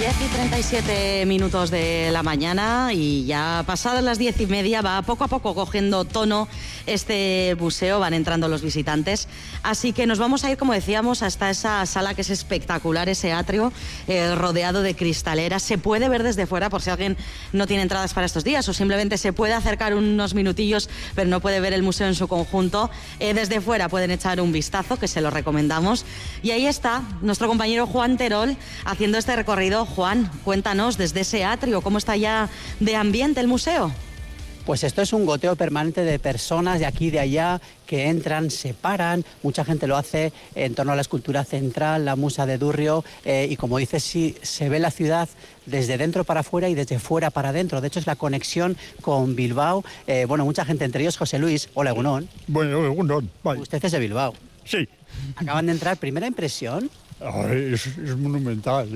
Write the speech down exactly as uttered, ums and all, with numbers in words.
diez y treinta y siete minutos de la mañana y ya pasadas las diez y media va poco a poco cogiendo tono este museo, van entrando los visitantes, así que nos vamos a ir, como decíamos, hasta esa sala que es espectacular, ese atrio eh, rodeado de cristaleras. Se puede ver desde fuera por si alguien no tiene entradas para estos días o simplemente se puede acercar unos minutillos pero no puede ver el museo en su conjunto. Eh, desde fuera pueden echar un vistazo, que se lo recomendamos, y ahí está nuestro compañero Juan Terol haciendo este recorrido. Juan, cuéntanos desde ese atrio, ¿cómo está ya de ambiente el museo? Pues esto es un goteo permanente de personas de aquí y de allá que entran, se paran, mucha gente lo hace en torno a la escultura central, la Musa de Durrio, eh, y como dices, sí, se ve la ciudad desde dentro para afuera y desde fuera para adentro. De hecho, es la conexión con Bilbao. Eh, bueno, mucha gente, entre ellos José Luis. Hola, Egunon. Bueno, Egunon, vale. Usted es de Bilbao. Sí. Acaban de entrar, primera impresión. Ay, es, es monumental.